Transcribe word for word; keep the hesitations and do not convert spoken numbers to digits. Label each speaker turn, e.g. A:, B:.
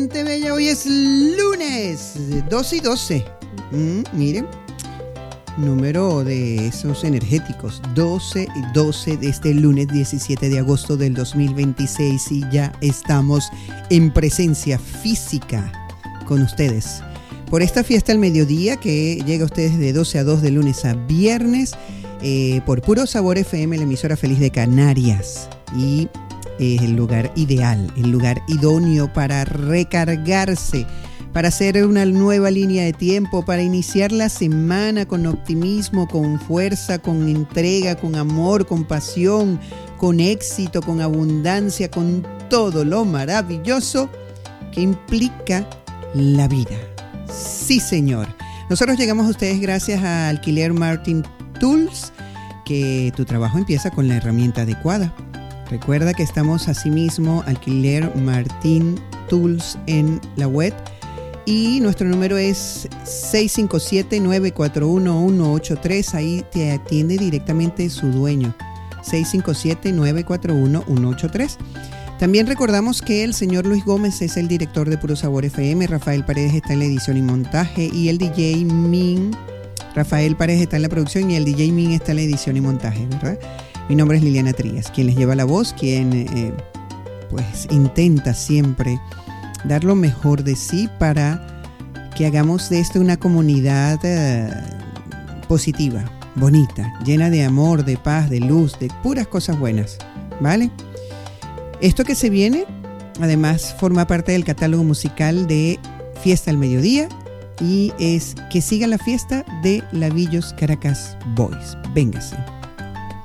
A: Bella, hoy es lunes doce y doce. Mm, miren, número de esos energéticos, doce y doce de este lunes diecisiete de agosto del dos mil veintiséis, y ya estamos en presencia física con ustedes por esta fiesta al mediodía que llega a ustedes de doce a dos de lunes a viernes, eh, por Puro Sabor F M, la emisora feliz de Canarias, y es el lugar ideal, el lugar idóneo para recargarse, para hacer una nueva línea de tiempo, para iniciar la semana con optimismo, con fuerza, con entrega, con amor, con pasión, con éxito, con abundancia, con todo lo maravilloso que implica la vida. Sí, señor. Nosotros llegamos a ustedes gracias a Alquiler Martin Tools, que tu trabajo empieza con la herramienta adecuada. Recuerda que estamos asimismo Alquiler Martin Tools en la web, y nuestro número es seis cinco siete, nueve cuatro uno, uno ocho tres. Ahí te atiende directamente su dueño, seis cinco siete, nueve cuatro uno, uno ocho tres. También recordamos que el señor Luis Gómez es el director de Puro Sabor F M, Rafael Paredes está en la edición y montaje, y el D J Min, Rafael Paredes está en la producción y el D J Min está en la edición y montaje, ¿verdad? Mi nombre es Liliana Trías, quien les lleva la voz, quien eh, pues intenta siempre dar lo mejor de sí para que hagamos de esto una comunidad eh, positiva, bonita, llena de amor, de paz, de luz, de puras cosas buenas, ¿vale? Esto que se viene, además, forma parte del catálogo musical de Fiesta al Mediodía, y es Que Siga la Fiesta de Lavillos Caracas Boys. Véngase.